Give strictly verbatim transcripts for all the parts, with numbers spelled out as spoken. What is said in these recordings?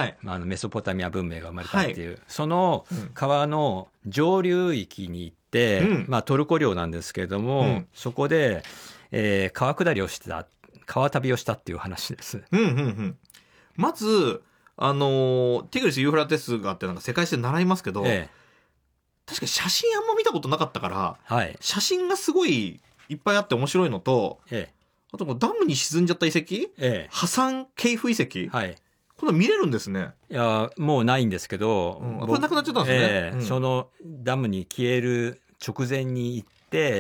はい、 あのメソポタミア文明が生まれたっていう、はい、その川の上流域に行って、うん、まあ、トルコ領なんですけれども、うん、そこで、えー、川下りをした川旅をしたっていう話です。 うんうんうん、まずあのー、ティグリス・ユーフラテス川ってなんか世界史で習いますけど、ええ、確かに写真あんま見たことなかったから、はい、写真がすごいいっぱいあって面白いのと、ええ、あとダムに沈んじゃった遺跡、ええ、破産ケイフ遺跡、はい、これ見れるんですね。 いやもうないんですけど、 うん、これなくなっちゃったんですね、 ええ、うん、そのダムに消える直前に行って、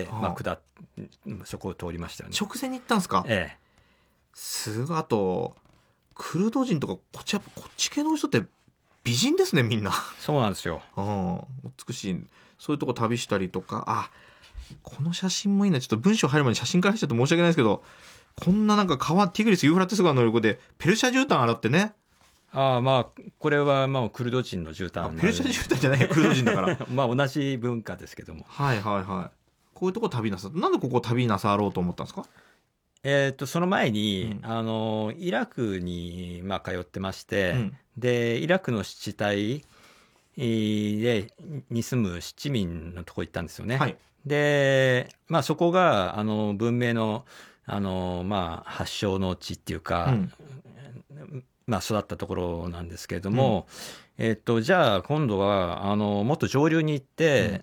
はあ、まあ、下そこを通りましたよね。 直前に行ったんですか。ええ、すごい。あとクルド人とかこっちこっち系の人って美人ですね、みんな。 そうなんですよ。 うん、美しい。そういうとこ旅したりとか、あ、この写真もいいな。ちょっと文章入る前に写真から入っちゃって申し訳ないですけど、こんななんか川、ティグリス・ユーフラテス川の横でペルシャ絨毯洗ってね。 ああ、まあこれはまあクルド人の絨毯。 ペルシャ絨毯じゃないよ、クルド人だから。 まあ同じ文化ですけども。 はいはいはい。こういうとこ旅なさ、なんでここ旅なさろうと思ったんですか。 えー、とその前に、うん、あのイラクに、まあ、通ってまして、うん、でイラクの湿地帯でに住む七民のとこ行ったんですよね。はい、で、まあ、そこがあの文明の、あの、まあ、発祥の地っていうか、うんまあ、育ったところなんですけれども、うん、えー、とじゃあ今度はあのもっと上流に行って、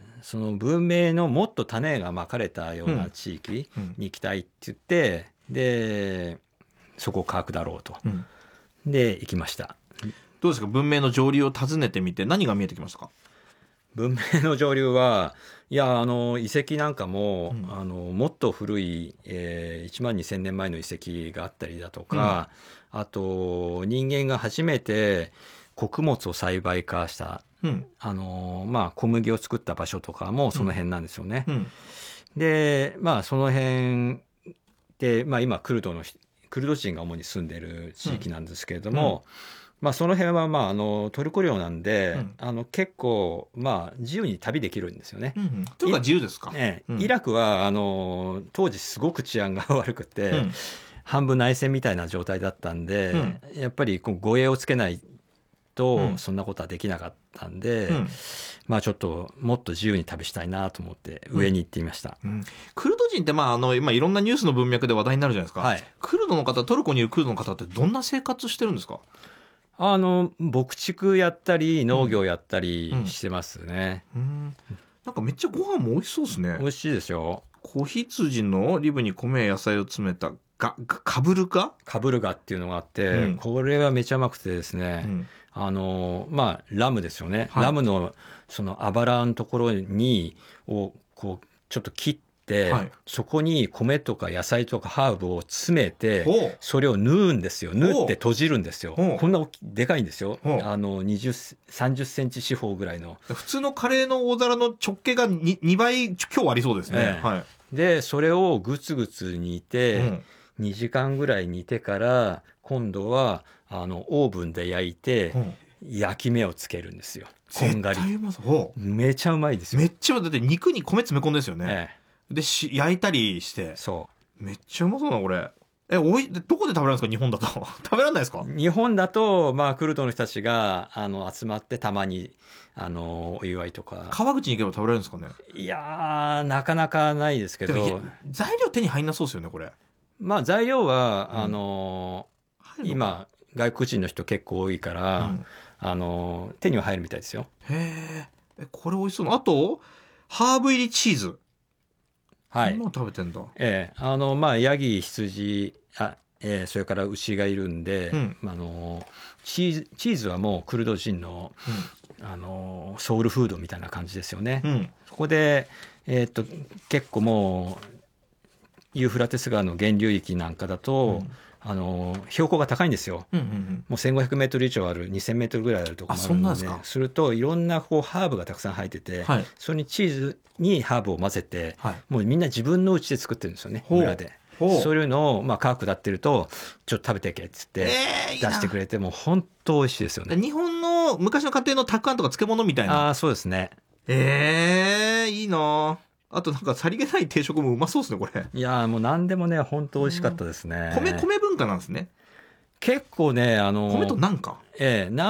うん、その文明のもっと種がまかれたような地域に行きたいって言って、うん、でそこを科学だろうと、うん、で行きました。 どうですか、文明の上流を訪ねてみて何が見えてきましたか。 文明の上流はいやあの遺跡なんかも、うん、あのもっと古い、えー、いちまんにせんねんまえの遺跡があったりだとか、うん、あと人間が初めて穀物を栽培化した、うん、あのまあ、小麦を作った場所とかもその辺なんですよね。うんうん、でまあその辺で、まあ、今クルドのクルド人が主に住んでいる地域なんですけれども、うんうんまあ、その辺はまああのトルコ領なんで、うん、あの結構まあ自由に旅できるんですよね。 うんうん、というか自由ですか。 ええうん、イラクはあの当時すごく治安が悪くて、うん、半分内戦みたいな状態だったんで、うん、やっぱりこう護衛をつけないとそんなことはできなかったんで、うん、まあちょっともっと自由に旅したいなと思って上に行ってみました。 うんうん、クルド人ってまああの今いろんなニュースの文脈で話題になるじゃないですか。はい、クルドの方、トルコにいるクルドの方ってどんな生活してるんですか。 あの牧畜やったり農業やったりしてますね。 うんうん、なんかめっちゃご飯も美味しそうですね。 美味しいですよ。 子羊のリブに米や野菜を詰めたがカブルガカブルガっていうのがあって、うん、これはめちゃうまくてですね、うん、あのまあラムですよね、はい、ラムのそのあばらのところにをこうちょっと切ってはい、そこに米とか野菜とかハーブを詰めてそれを縫うんですよ。縫って閉じるんですよ。こんな大きでかいんですよ。あのにじゅう、さんじゅっセンチ四方ぐらいの普通のカレーの大皿の直径が 2, にばい今日ありそうですね。 ええはい、でそれをグツグツ煮て、うん、にじかんぐらい煮てから今度はあのオーブンで焼いて、うん、焼き目をつけるんですよ。こんがり。 絶対うまそう。 めちゃうまいですよ。 めっちゃだって肉に米詰め込んでですよね。ええでし焼いたりしてそうめっちゃうまそうなこれ。えおいどこで食べられるんですか日本だと食べられないですか。 日本だとまあクルドの人たちがあの集まってたまにあのお祝いとか。 川口に行けば食べられるんですかね。 いやーなかなかないですけど材料手に入んなそうですよねこれ。 まあ材料は、うん、あの今外国人の人結構多いから、うん、あの手には入るみたいですよ。 へえこれ美味しそうな。あとハーブ入りチーズはい、もう食べてんだ。 ええ、あのまあヤギ羊あ、ええ、それから牛がいるんで、うん、あのチーズチーズはもうクルド人の、うん、あのソウルフードみたいな感じですよね。うん、そこで、えー、っと結構もうユーフラテス川の源流域なんかだと、うん、あの標高が高いんですよ。うんうんうん、もうせんごひゃくメートル以上あるにせんメートルぐらいあるところもあるので、ね、するといろんなこうハーブがたくさん入ってて、はい、それにチーズにハーブを混ぜて、はい、もうみんな自分の家で作ってるんですよね村で。そういうのをまあ科学だってるとちょっと食べてけっつって出してくれて、もう本当美味しいですよね。 日本の昔の家庭のたくあんとか漬物みたいな。 あそうですね。 えー、いいな。あとなんかさりげない定食もうまそうですねこれ。 いやもう何でもね本当美味しかったですね。 米米文化なんですね。 結構ねあの米となんかええ